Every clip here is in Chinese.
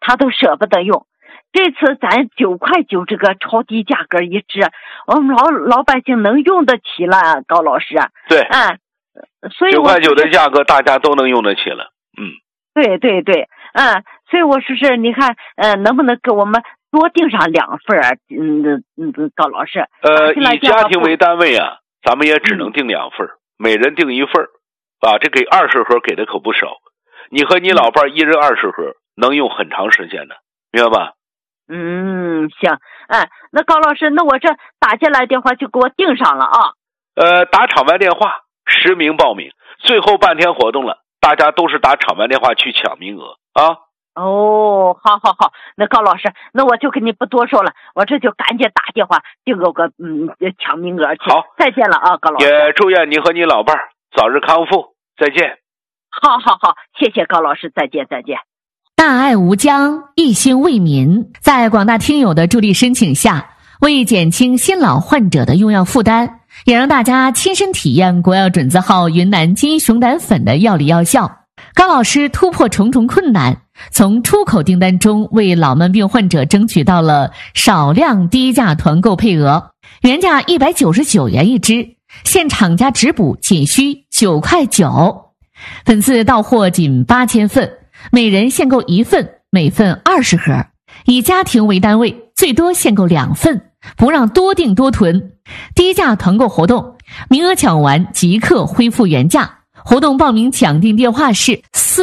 他都舍不得用。这次咱9.9块这个超低价格一支，我们老百姓能用得起了，高老师。 对， 所以 9.9块的价格大家都能用得起了。 对，所以我说是，你看，能不能给我们多订上2份？高老师。 以家庭为单位啊，咱们也只能订2份，每人订1份，这给20盒给的可不少。你和你老伴一人20盒，能用很长时间的，明白吧？ 行，那高老师，那我这打进来电话就给我订上了啊。 打场外电话实名报名，最后半天活动了，大家都是打场外电话去抢名额啊。 好，那高老师，那我就跟你不多说了，我这就赶紧打电话订个抢名额去。 好， 再见了啊，高老师。 也祝愿你和你老伴早日康复，再见。 好，谢谢高老师，再见。 大爱无疆，一心为民，在广大听友的助力申请下，为减轻新老患者的用药负担，也让大家亲身体验国药准字号云南金熊胆粉的药理药效。高老师突破重重困难，从出口订单中为老慢病患者争取到了少量低价团购配额，原价199元一支，现厂家直补仅需9.9块。本次到货仅8000份，每人限购1份，每份20盒，以家庭为单位，最多限购2份，不让多订多囤。低价团购活动，名额抢完即刻恢复原价。活动报名抢订电话是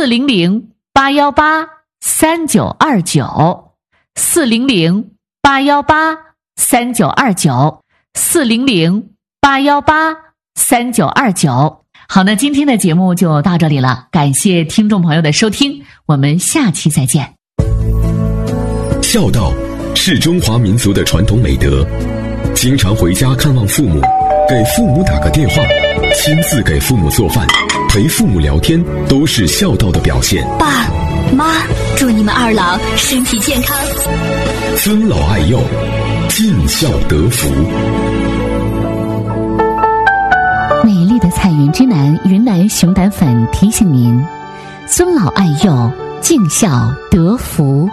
400-818-3929 400-818-3929 400-818-3929。好，那今天的节目就到这里了，感谢听众朋友的收听，我们下期再见。 孝道是中华民族的传统美德，经常回家看望父母，给父母打个电话，亲自给父母做饭，陪父母聊天，都是孝道的表现。 爸妈，祝你们2老身体健康， 尊老爱幼，尽孝得福。 美丽的彩云之南云南熊胆粉提醒您：尊老爱幼，尽孝得福。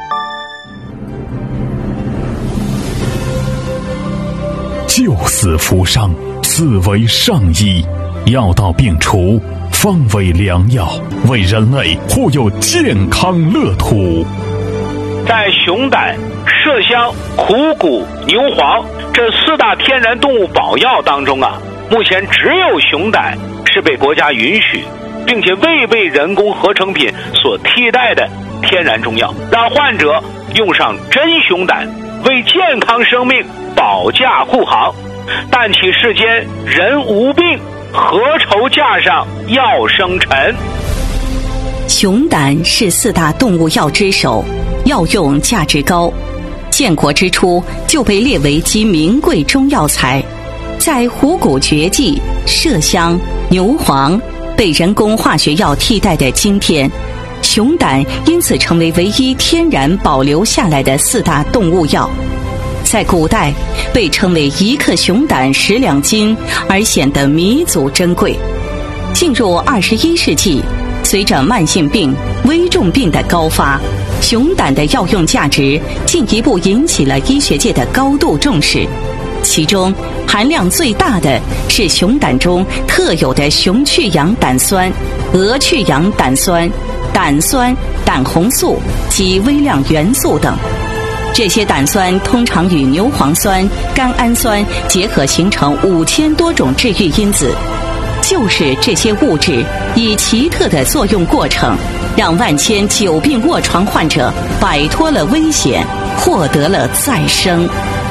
救死扶伤，此为上医，药到病除，方为良药，为人类护佑健康乐土。 在熊胆、麝香、虎骨、牛黄这4大天然动物保药当中啊，目前只有熊胆是被国家允许，并且未被人工合成品所替代的天然中药，让患者用上真熊胆，为健康生命保驾护航。但起世间人无病，何愁架上药生尘。 熊胆是4大动物药之首，药用价值高，建国之初就被列为极名贵中药材。在虎骨绝技、麝香、牛黄被人工化学药替代的今天，熊胆因此成为唯一天然保留下来的4大动物药。在古代被称为1克熊胆10两金，而显得弥足珍贵。进入21世纪，随着慢性病、危重病的高发，熊胆的药用价值进一步引起了医学界的高度重视。其中含量最大的是熊胆中特有的熊去氧胆酸、鹅去氧胆酸、胆酸、胆红素及微量元素等。这些胆酸通常与牛磺酸、甘氨酸结合，形成5000多种治愈因子。就是这些物质以奇特的作用过程，让万千久病卧床患者摆脱了危险，获得了再生。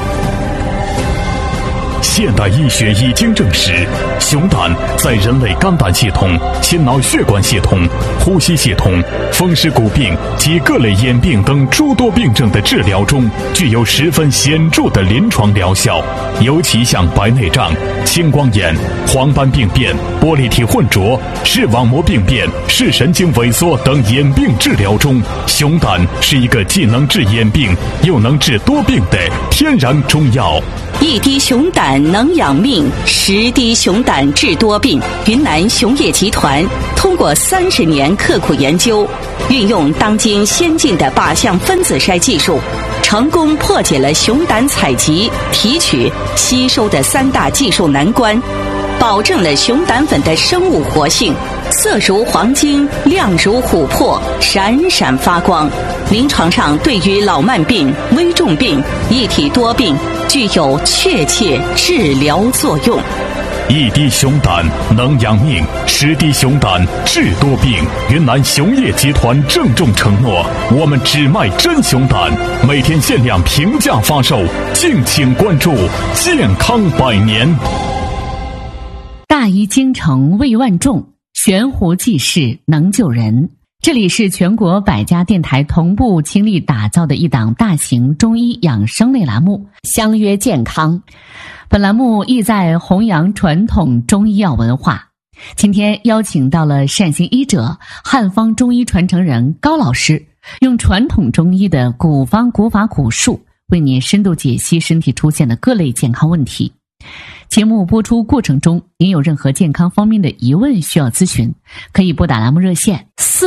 现代医学已经证实，熊胆在人类肝胆系统、心脑血管系统、呼吸系统、风湿骨病及各类眼病等诸多病症的治疗中具有十分显著的临床疗效。尤其像白内障、青光眼、黄斑病变、玻璃体混浊、视网膜病变、视神经萎缩等眼病治疗中，熊胆是一个既能治眼病又能治多病的天然中药。 一滴熊胆能养命，10滴熊胆治多病。云南熊业集团通过30年刻苦研究，运用当今先进的靶向分子筛技术，成功破解了熊胆采集、提取、吸收的3大技术难关，保证了熊胆粉的生物活性，色如黄金，亮如琥珀，闪闪发光。临床上对于老慢病、危重病、一体多病具有确切治疗作用。 一滴熊胆能养命，10滴熊胆治多病。云南熊业集团郑重承诺，我们只卖真熊胆，每天限量平价发售，敬请关注，健康100年。 大医精诚为万众，悬壶济世能救人。这里是全国100家电台同步倾力打造的一档大型中医养生类栏目，相约健康。本栏目意在弘扬传统中医药文化。今天邀请到了善心医者、汉方中医传承人高老师，用传统中医的古方古法古术，为您深度解析身体出现的各类健康问题。节目播出过程中，您有任何健康方面的疑问需要咨询，可以拨打栏目热线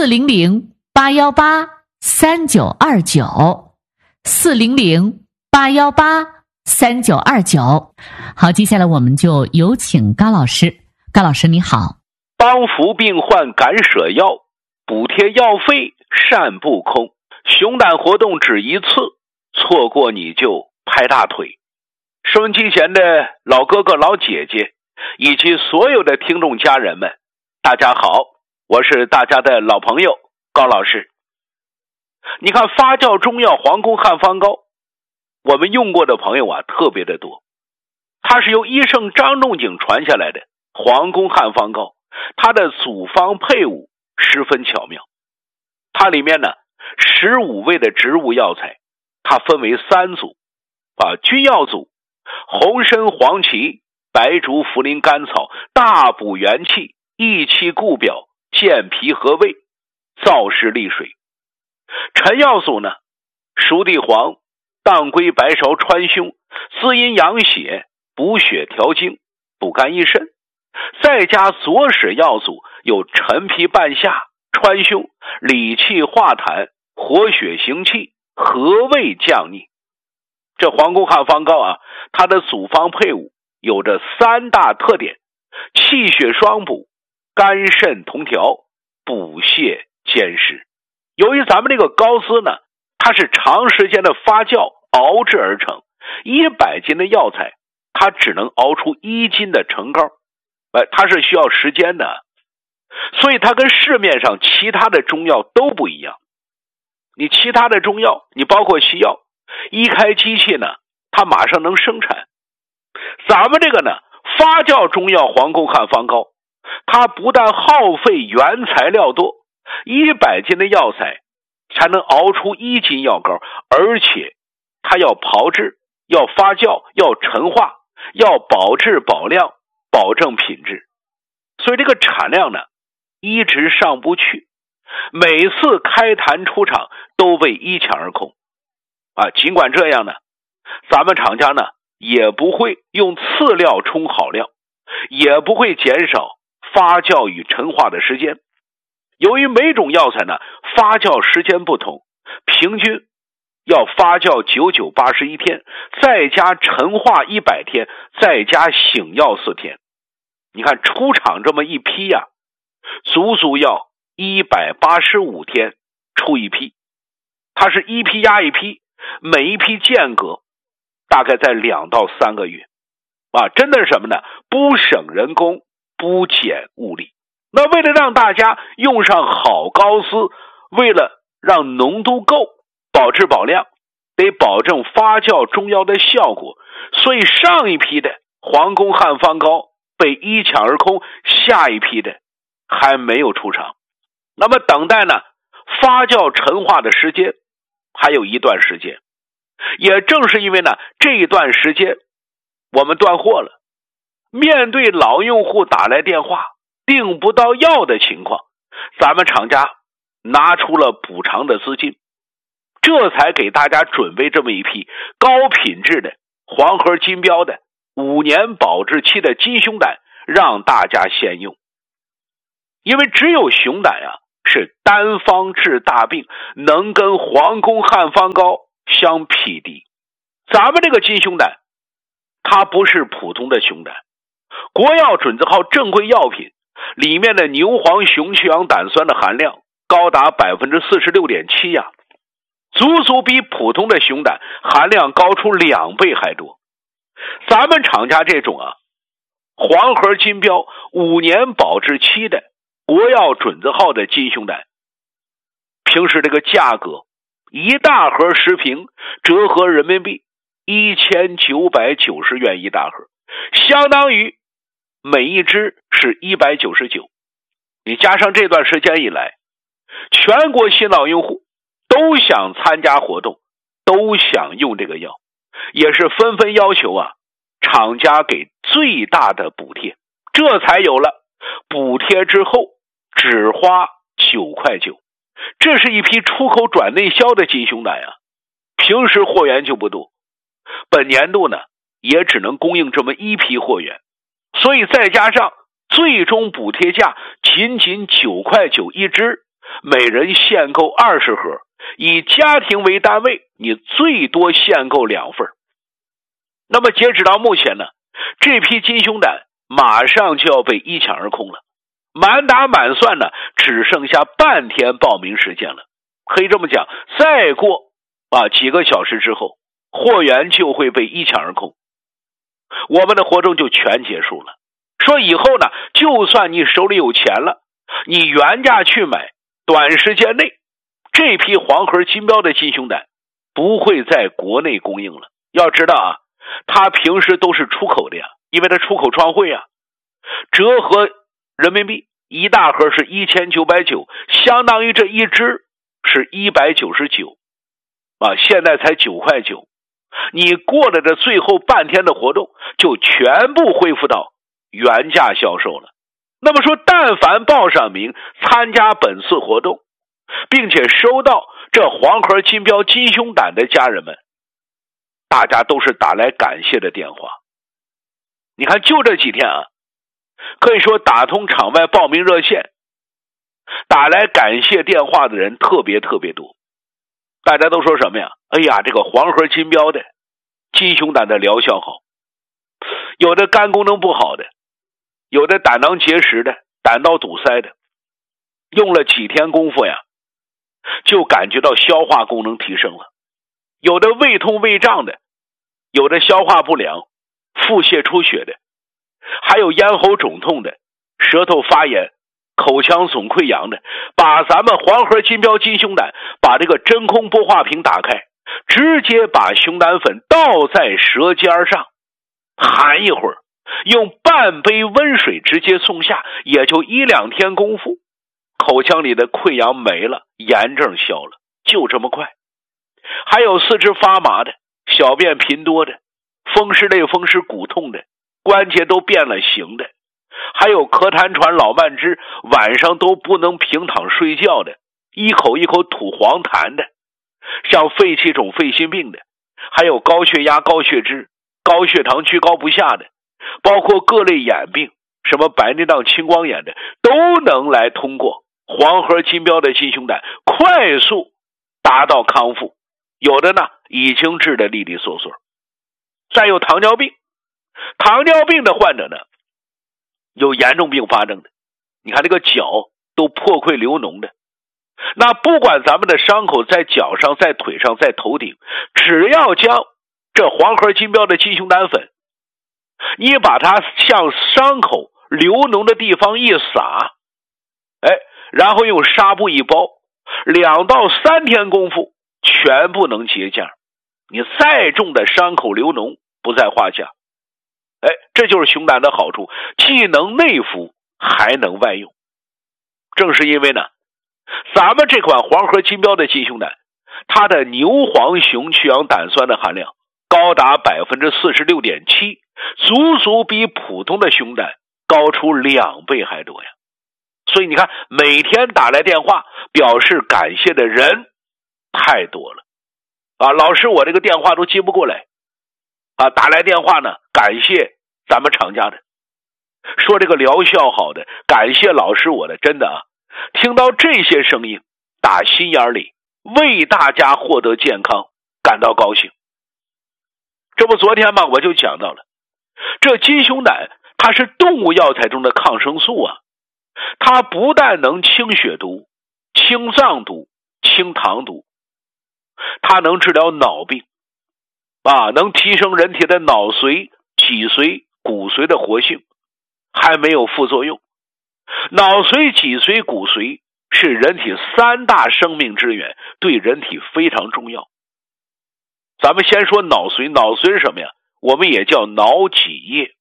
400-818-3929 400-818-3929。好，接下来我们就有请高老师。高老师你好。 帮扶病患敢舍药，补贴药费善不空。熊胆活动只一次，错过你就拍大腿。收音机前的老哥哥老姐姐以及所有的听众家人们，大家好，我是大家的老朋友高老师。你看发酵中药黄宫汉方膏，我们用过的朋友啊特别的多。它是由医圣张仲景传下来的黄宫汉方膏，它的组方配伍十分巧妙。它里面呢15味的植物药材，它分为3组君药组，红参、黄芪、白术、茯苓、甘草，大补元气，益气固表，健脾和胃，燥湿利水。陈药组呢，熟地黄、当归、白芍、川芎，滋阴养血，补血调经，补肝益肾。再加左使药组，有陈皮、半夏、川芎，理气化痰，活血行气，和胃降逆。这黄宫汉方膏啊，它的组方配伍有着3大特点：气血双补，肝肾同调，补泻兼施。由于咱们这个膏丝呢，它是长时间的发酵熬制而成，100斤的药材它只能熬出1斤的成膏，它是需要时间的，所以它跟市面上其他的中药都不一样。你其他的中药，你包括西药，一开机器呢，它马上能生产。咱们这个呢，发酵中药黄宫汉方膏，它不但耗费原材料多，100斤的药材才能熬出1斤药膏，而且它要炮制，要发酵，要陈化，要保质保量，保证品质。所以这个产量呢一直上不去，每次开坛出厂都被一抢而空尽管这样呢，咱们厂家呢也不会用次料冲好料，也不会减少发酵与陈化的时间。由于每种药材呢发酵时间不同，平均要发酵99、81天，再加陈化100天，再加醒药4天。你看出厂这么一批呀，足足要185天出一批。它是一批压一批，每一批间隔大概在2到3个月真的是什么呢？不省人工，不减物力。那为了让大家用上好膏丝，为了让浓度够，保质保量，得保证发酵中药的效果，所以上一批的黄宫汉方膏被一抢而空，下一批的还没有出厂。那么等待呢发酵陈化的时间还有一段时间。也正是因为呢这一段时间我们断货了，面对老用户打来电话订不到药的情况，咱们厂家拿出了补偿的资金，这才给大家准备这么一批高品质的黄河金标的5年保质期的金熊胆让大家先用。因为只有熊胆啊是单方治大病，能跟皇宫汉方膏相匹敌。咱们这个金熊胆它不是普通的熊胆，国药准字号正规药品里面的牛黄熊去氧胆酸的含量高达 46.7% 呀，足足比普通的熊胆含量高出2倍还多。咱们厂家这种黄河金标5年保质期的国药准字号的金熊胆，平时这个价格1大盒10瓶折合人民币1990元1大盒，相当于每一支是199。你加上这段时间以来，全国新老用户都想参加活动，都想用这个药，也是纷纷要求厂家给最大的补贴，这才有了补贴之后只花9块9。这是一批出口转内销的金熊胆平时货源就不多，本年度呢也只能供应这么1批货源，所以再加上最终补贴价仅9块9一支，每人限购20盒，以家庭为单位，你最多限购2份。那么截止到目前呢，这批金熊胆马上就要被一抢而空了，满打满算呢只剩下半天报名时间了。可以这么讲，再过几个小时之后，货源就会被一抢而空，我们的活动就全结束了。说以后呢，就算你手里有钱了，你原价去买，短时间内这批黄河金标的金熊胆不会在国内供应了。要知道它平时都是出口的因为它出口创汇折合人民币1大盒是1990，相当于这一支是199现在才9块9。你过了这最后半天的活动，就全部恢复到原价销售了。那么说，但凡报上名参加本次活动，并且收到这黄河金标金熊胆的家人们，大家都是打来感谢的电话。你看就这几天可以说打通场外报名热线，打来感谢电话的人特别多。大家都说什么呀？哎呀，这个黄河金标的金熊胆的疗效好，有的肝功能不好的，有的胆囊结石的，胆道堵塞的，用了几天功夫就感觉到消化功能提升了。有的胃痛胃胀的，有的消化不良、腹泻出血的，还有咽喉肿痛的，舌头发炎、口腔总溃疡的。把咱们黄河金标金熊胆把这个真空玻化瓶打开，直接把熊胆粉倒在舌尖上，含一会儿，用半杯温水直接送下，也就1-2天功夫，口腔里的溃疡没了，炎症消了，就这么快。还有四肢发麻的，小便频多的，风湿类风湿骨痛的，关节都变了形的，还有咳痰喘老慢支，晚上都不能平躺睡觉的，一口一口吐黄痰的，像肺气肿肺心病的，还有高血压高血脂高血糖居高不下的，包括各类眼病，什么白内障青光眼的，都能来通过黄河金标的金熊胆快速达到康复，有的呢已经治得利利索索。再有糖尿病的患者呢，有严重并发症的，你看这个脚都破溃流脓的，那不管咱们的伤口在脚上在腿上在头顶，只要将这黄河金标的金熊胆粉，你把它向伤口流脓的地方一撒，然后用纱布一包，2到3天功夫全部能结痂，你再重的伤口流脓不在话下。这就是熊胆的好处，既能内服还能外用。正是因为呢，咱们这款黄河金标的金熊胆，它的牛黄熊去氧胆酸的含量高达 46.7%， 足比普通的熊胆高出2倍还多呀。所以你看，每天打来电话表示感谢的人太多了老师我这个电话都接不过来， 打来电话呢，感谢咱们厂家的，说这个疗效好的，感谢老师我的，真的听到这些声音，打心眼里为大家获得健康感到高兴。这不昨天嘛，我就讲到了，这金熊胆它是动物药材中的抗生素它不但能清血毒、清脏毒、清糖毒，它能治疗脑病能提升人体的脑髓、脊髓、骨髓的活性，还没有副作用。脑髓、脊髓、骨髓是人体3大生命之源，对人体非常重要。咱们先说脑髓，脑髓是什么呀？我们也叫脑脊液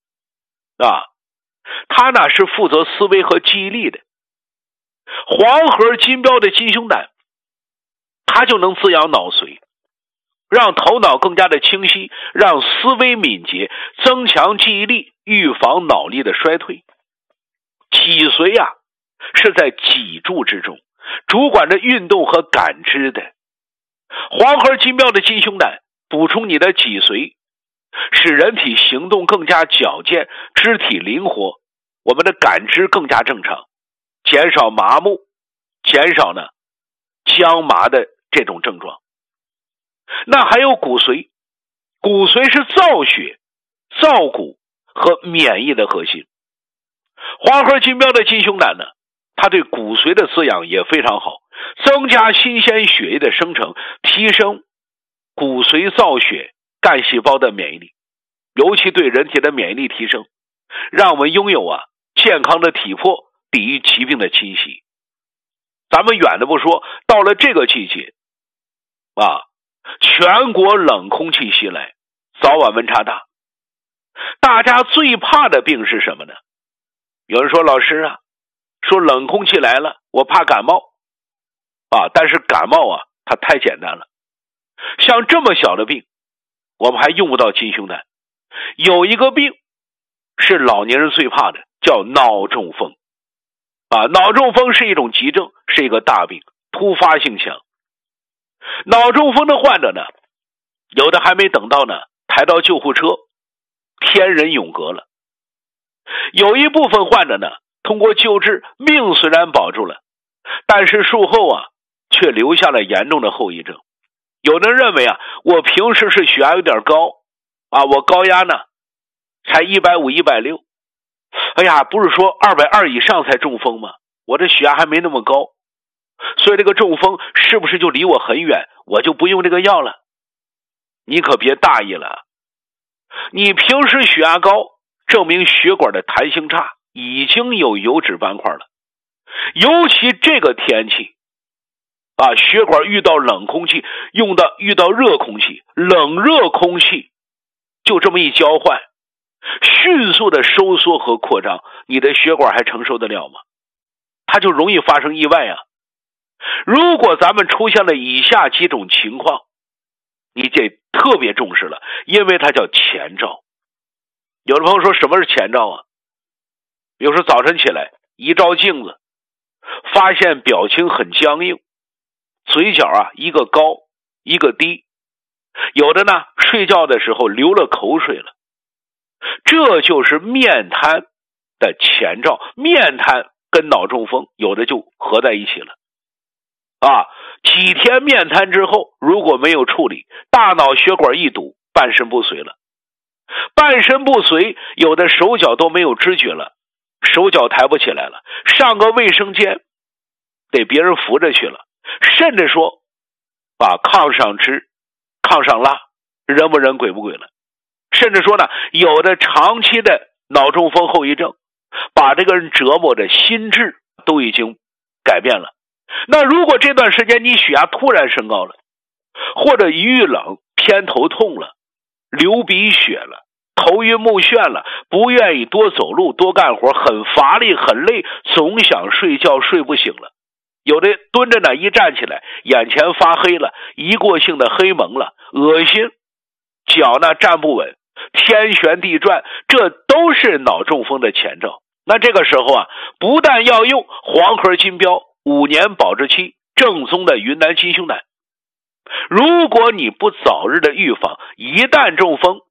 它呢是负责思维和记忆力的。黄盒金标的金熊胆，它就能滋养脑髓，让头脑更加的清晰，让思维敏捷，增强记忆力，预防脑力的衰退。脊髓是在脊柱之中，主管着运动和感知的。黄盒金标的金熊胆补充你的脊髓，使人体行动更加矫健，肢体灵活，我们的感知更加正常，减少麻木，减少呢僵麻的这种症状。那还有骨髓，骨髓是造血、造骨和免疫的核心。黄盒金标的金熊胆呢，它对骨髓的滋养也非常好，增加新鲜血液的生成，提升骨髓造血干细胞的免疫力，尤其对人体的免疫力提升，让我们拥有健康的体魄，抵御疾病的侵袭。咱们远的不说，到了这个季节全国冷空气袭来，早晚温差大，大家最怕的病是什么呢？有人说，老师说冷空气来了，我怕感冒但是感冒它太简单了，像这么小的病我们还用不到金熊胆。有一个病是老年人最怕的，叫脑中风脑中风是一种急症，是一个大病，突发性强。脑中风的患者呢，有的还没等到呢抬到救护车，天人永隔了。有一部分患者呢，通过救治，命虽然保住了，但是术后却留下了严重的后遗症。有的人认为我平时是血压有点高我高压呢才150、160，不是说220以上才中风吗？我这血压还没那么高，所以这个中风是不是就离我很远，我就不用这个药了？你可别大意了，你平时血压高，证明血管的弹性差，已经有油脂斑块了。尤其这个天气血管遇到冷空气，遇到热空气，冷热空气就这么一交换，迅速的收缩和扩张，你的血管还承受得了吗？它就容易发生意外如果咱们出现了以下几种情况，你得特别重视了，因为它叫前兆。有的朋友说，什么是前兆比如说早晨起来一照镜子，发现表情很僵硬，嘴角一个高一个低，有的呢睡觉的时候流了口水了，这就是面瘫的前兆。面瘫跟脑中风有的就合在一起了几天面瘫之后，如果没有处理，大脑血管一堵，半身不遂了。半身不遂，有的手脚都没有知觉了，手脚抬不起来了，上个卫生间得别人扶着去了，甚至说炕上吃炕上拉，人不人鬼不鬼了。甚至说呢，有的长期的脑中风后遗症，把这个人折磨的心智都已经改变了。那如果这段时间你血压突然升高了，或者一遇冷偏头痛了，流鼻血了，头晕目眩了，不愿意多走路多干活，很乏力很累，总想睡觉睡不醒了，有的蹲着呢，一站起来眼前发黑了，一过性的黑蒙了，恶心，脚呢站不稳，天旋地转，这都是脑中风的前兆。那这个时候不但要用黄盒金标5年保质期正宗的云南金熊胆，如果你不早日的预防，一旦中风，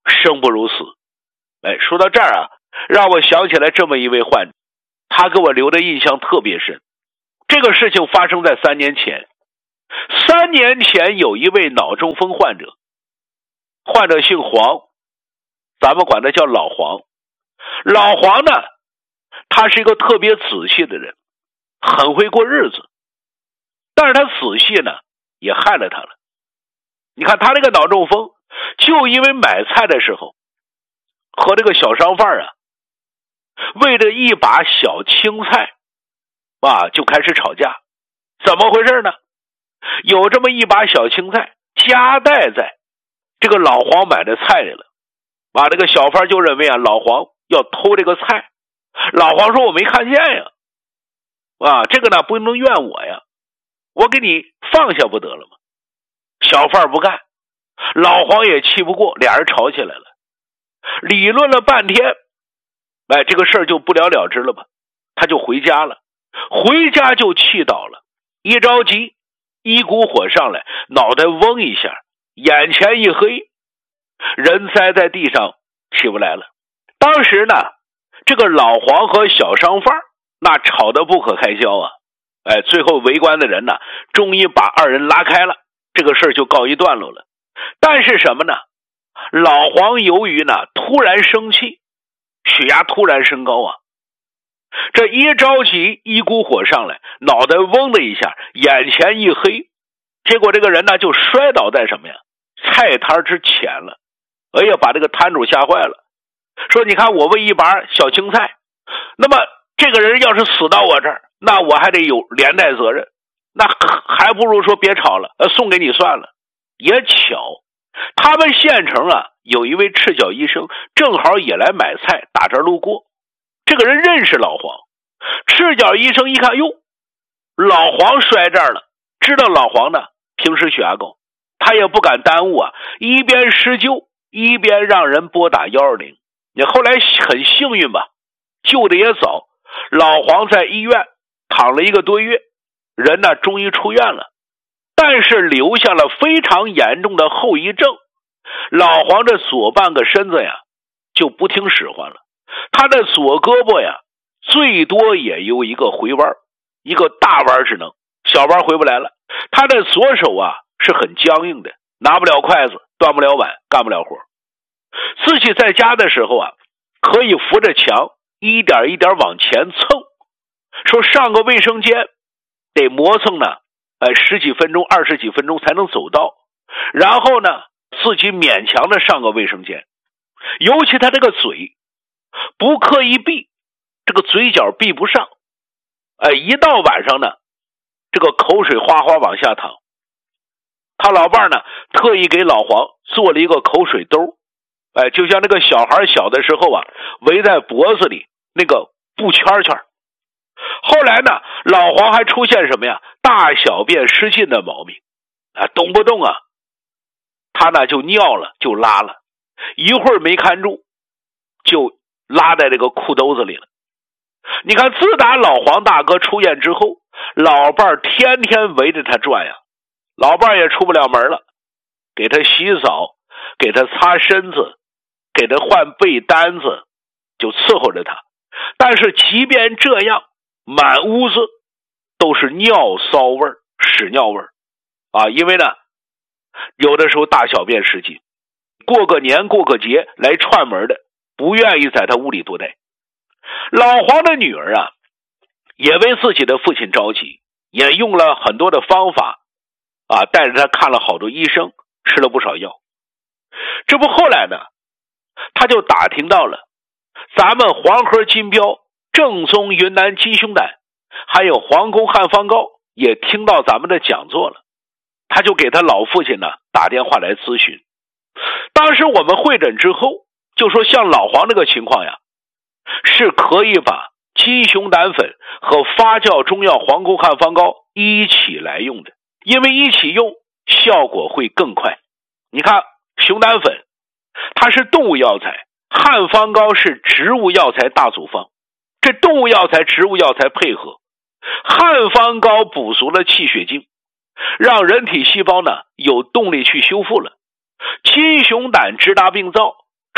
生不如死。说到这儿啊，让我想起来这么一位患者，他给我留的印象特别深。这个事情发生在3年前。3年前有一位脑中风患者，患者姓黄，咱们管他叫老黄。老黄呢，他是一个特别仔细的人，很会过日子，但是他仔细呢也害了他了。你看他这个脑中风，就因为买菜的时候和这个小商贩啊，为了一把小青菜就开始吵架。怎么回事呢？有这么一把小青菜夹带在这个老黄买的菜里了，这个小贩就认为老黄要偷这个菜。老黄说我没看见呀，这个呢不能怨我呀，我给你放下不得了吗？小贩不干，老黄也气不过，俩人吵起来了，理论了半天，这个事儿就不了了之了吧。他就回家了，回家就气倒了，一着急一股火上来，脑袋嗡一下，眼前一黑，人栽在地上起不来了。当时呢，这个老黄和小商贩那吵得不可开交啊。最后围观的人呢，终于把二人拉开了，这个事儿就告一段落了。但是什么呢？老黄由于呢突然生气，血压突然升高啊，这一着急一股火上来，脑袋嗡的一下，眼前一黑，结果这个人呢就摔倒在什么呀？菜摊之前了。把这个摊主吓坏了，说你看我为一把小青菜，那么这个人要是死到我这儿，那我还得有连带责任，那还不如说别吵了，送给你算了。也巧，他们县城有一位赤脚医生正好也来买菜，打这儿路过。这个人认识老黄，赤脚医生一看，哟，老黄摔这儿了，知道老黄呢平时血压高，他也不敢耽误一边施救一边让人拨打120。你后来很幸运吧，救的也早，老黄在医院躺了1个多月，人呢终于出院了，但是留下了非常严重的后遗症。老黄这左半个身子就不听使唤了，他的左胳膊最多也有一个回弯，一个大弯只能，小弯回不来了。他的左手是很僵硬的，拿不了筷子，端不了碗，干不了活。自己在家的时候可以扶着墙一点一点往前蹭，说上个卫生间得磨蹭呢10几分钟20几分钟才能走到，然后呢自己勉强的上个卫生间。尤其他这个嘴不刻意闭，这个嘴角闭不上，一到晚上呢这个口水哗哗往下淌。他老伴呢特意给老黄做了一个口水兜，就像那个小孩小的时候围在脖子里那个布圈圈。后来呢老黄还出现什么呀？大小便失禁的毛病动不动他呢就尿了就拉了，一会儿没看住就拉在这个裤兜子里了。你看自打老黄大哥出院之后，老伴天天围着他转老伴也出不了门了，给他洗澡，给他擦身子，给他换被单子，就伺候着他。但是即便这样，满屋子都是尿骚味儿、屎尿味儿因为呢有的时候大小便失禁，过个年过个节来串门的不愿意在他屋里多待。老黄的女儿也为自己的父亲着急，也用了很多的方法带着他看了好多医生，吃了不少药。这不后来呢他就打听到了咱们黄河金标、正宗云南鸡胸胆还有皇宫汉方膏也听到咱们的讲座了，他就给他老父亲呢打电话来咨询。当时我们会诊之后就说，像老黄这个情况是可以把鸡胸胆粉和发酵中药皇宫汉方膏一起来用的，因为一起用效果会更快。你看熊胆粉它是动物药材，汉方膏是植物药材大组方，这动物药材植物药材配合，汉方膏补足了气血精，让人体细胞呢有动力去修复了。鸡熊胆直达病灶，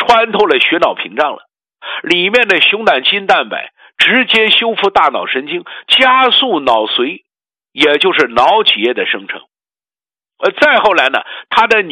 穿透了血脑屏障了，里面的熊胆基因蛋白直接修复大脑神经，加速脑髓，也就是脑脊液的生成。再后来呢，它的